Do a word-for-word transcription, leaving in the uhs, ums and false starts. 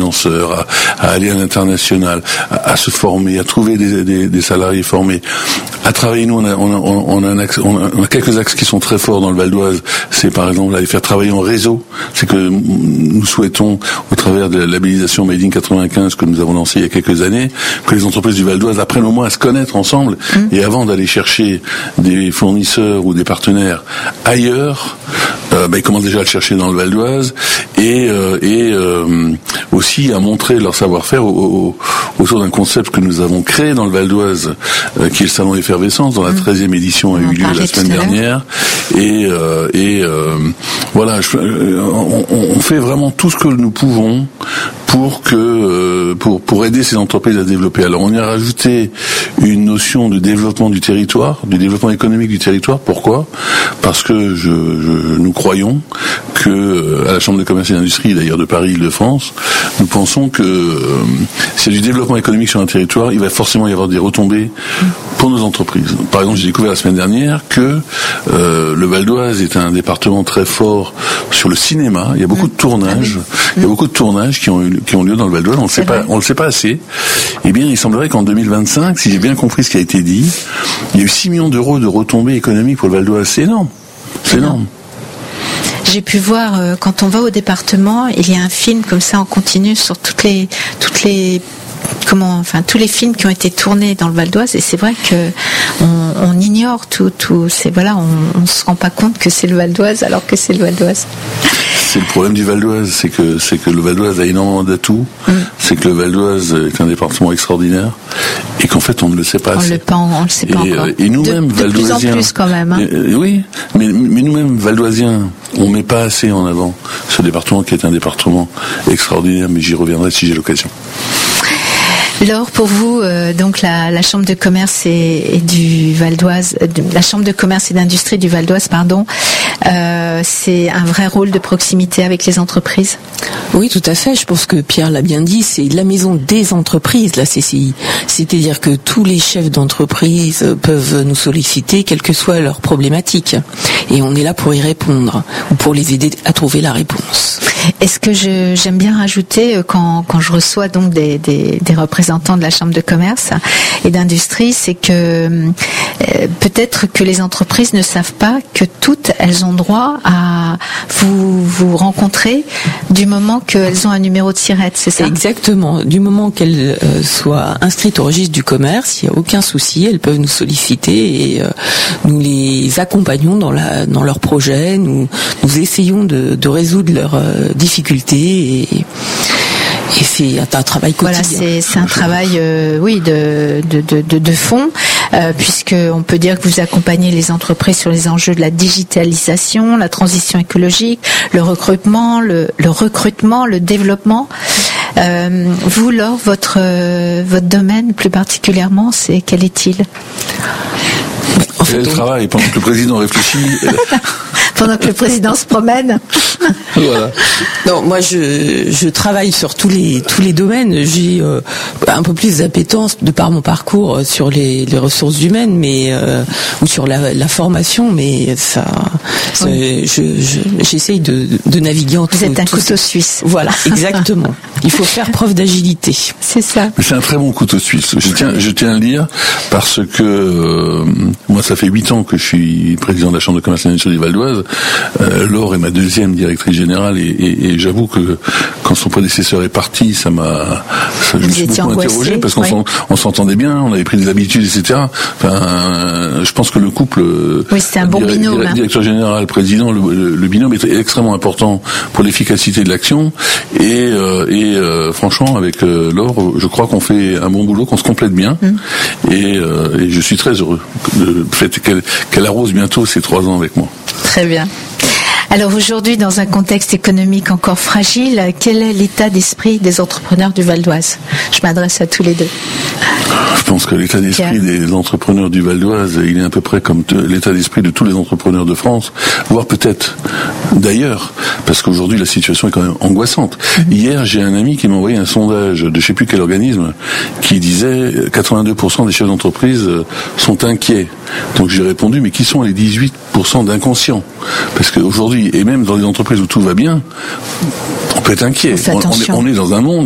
financeurs, à, à aller à l'international, à, à se former, à trouver des, des, des salariés formés, à travailler. Nous, on a, on a, on a, un axe, on a, on a quelques axes qui sont très forts dans le Val d'Oise. C'est par exemple aller faire travailler en réseau. C'est que nous souhaitons, au travers de la labellisation Made in quatre-vingt-quinze que nous avons lancée il y a quelques années, que les entreprises du Val d'Oise apprennent au moins à se connaître ensemble. Mmh. Et avant d'aller chercher des fournisseurs ou des partenaires ailleurs, euh, bah, ils commencent déjà à le chercher dans le Val d'Oise et, euh, et euh, aussi à montrer leur savoir-faire au, au, autour d'un concept que nous avons créé dans le Val d'Oise, euh, qui est le salon Effervescence, dont la treizième édition a eu lieu la semaine dernière. Et, euh, et euh, voilà, je, on, on fait vraiment tout ce que nous pouvons pour que euh, pour pour aider ces entreprises à se développer. Alors on y a rajouté une notion de développement du territoire, du développement économique du territoire. Pourquoi ? Parce que je, je nous croyons que à la Chambre de commerce et d'industrie, d'ailleurs de Paris-Île-de-France, nous pensons que euh, s'il y a du développement économique sur un territoire, il va forcément y avoir des retombées pour nos entreprises. Par exemple, j'ai découvert la semaine dernière que euh, le Val d'Oise est un département très fort sur le cinéma. Il y a beaucoup de tournages, il y a beaucoup de tournages qui ont eu, qui ont lieu dans le Val d'Oise. On le sait pas, on le sait pas assez. Eh bien, il semblerait qu'en deux mille vingt-cinq, si j'ai bien compris ce qui a été dit, il y a eu six millions d'euros de retombées économiques pour le Val d'Oise. C'est énorme. C'est énorme. J'ai pu voir euh, quand on va au département, il y a un film comme ça en continu sur toutes les toutes les comment enfin tous les films qui ont été tournés dans le Val d'Oise, et c'est vrai que on, on ignore tout tout c'est voilà on, on se rend pas compte que c'est le Val d'Oise alors que c'est le Val d'Oise. C'est le problème du Val d'Oise, c'est que c'est que le Val d'Oise a énormément d'atouts, mmh. c'est que le Val d'Oise est un département extraordinaire et qu'en fait on ne le sait pas on assez. Le pas, on le sait pas et, encore. Et nous-mêmes, de, de Valdoisiens, plus en plus quand même. Hein. Et, oui, mais, mais nous-mêmes Valdoisiens, on met pas assez en avant ce département qui est un département extraordinaire, mais j'y reviendrai si j'ai l'occasion. Laure, pour vous, euh, donc la, la Chambre de commerce et, et du Val d'Oise, euh, la Chambre de commerce et d'industrie du Val d'Oise, pardon, euh, c'est un vrai rôle de proximité avec les entreprises. Oui, tout à fait. Je pense que Pierre l'a bien dit, c'est la maison des entreprises, la C C I. C'est-à-dire que tous les chefs d'entreprise peuvent nous solliciter, quelle que soit leur problématique. Et on est là pour y répondre, ou pour les aider à trouver la réponse. Est-ce que je, j'aime bien rajouter, quand, quand je reçois donc des, des, des représentants de la Chambre de commerce et d'industrie, c'est que euh, peut-être que les entreprises ne savent pas que toutes elles ont droit à vous, vous rencontrer du moment qu'elles ont un numéro de SIRET, c'est ça ? Exactement. Du moment qu'elles euh, soient inscrites au registre du commerce, il n'y a aucun souci, elles peuvent nous solliciter et euh, nous les accompagnons dans, la, dans leurs projets, nous, nous essayons de, de résoudre leurs euh, difficultés et, et c'est un travail quotidien. Voilà, c'est, c'est un travail, euh, oui, de, de, de, de, de fond, euh, puisque on peut dire que vous accompagnez les entreprises sur les enjeux de la digitalisation, la transition écologique, le recrutement, le, le recrutement, le développement. Euh, vous, Laure, votre euh, votre domaine plus particulièrement, c'est quel est-il ? En fait, le travail pendant que le président réfléchit. Pendant que le président se promène. Voilà. Non, moi je je travaille sur tous les tous les domaines. J'ai euh, un peu plus d'appétence de par mon parcours sur les, les ressources humaines, mais euh, ou sur la, la formation, mais ça, oui. je, je j'essaye de de naviguer entre. Vous êtes un tout couteau ça. suisse. Voilà, exactement. Il faut faire preuve d'agilité. C'est ça. Mais c'est un très bon couteau suisse. Je tiens je tiens à le dire parce que euh, moi ça fait huit ans que je suis président de la Chambre de commerce et d'industrie du Val d'Oise. Euh, Laure est ma deuxième directrice générale et, et, et j'avoue que quand son prédécesseur est parti, ça m'a, ça, je me suis beaucoup angoissé, interrogé parce qu'on oui. on s'entendait bien, on avait pris des habitudes, et cetera. Enfin, je pense que le couple, oui, c'est un bon dire, binôme, dire, hein. directeur général, président, le, le, le binôme est extrêmement important pour l'efficacité de l'action et, euh, et euh, franchement, avec euh, Laure, je crois qu'on fait un bon boulot, qu'on se complète bien mm. et, euh, et je suis très heureux du fait qu'elle, qu'elle arrose bientôt ses trois ans avec moi. Très bien. Alors aujourd'hui, dans un contexte économique encore fragile, quel est l'état d'esprit des entrepreneurs du Val d'Oise ? Je m'adresse à tous les deux. Je pense que l'état d'esprit Pierre. des entrepreneurs du Val d'Oise, il est à peu près comme te, l'état d'esprit de tous les entrepreneurs de France, voire peut-être d'ailleurs, parce qu'aujourd'hui la situation est quand même angoissante. Mm-hmm. Hier, j'ai un ami qui m'a envoyé un sondage de je sais plus quel organisme qui disait quatre-vingt-deux pour cent des chefs d'entreprise sont inquiets. Donc j'ai répondu, mais qui sont les dix-huit pour cent d'inconscients ? Parce qu'aujourd'hui, et même dans les entreprises où tout va bien, on peut être inquiet. On, on, est, on est dans un monde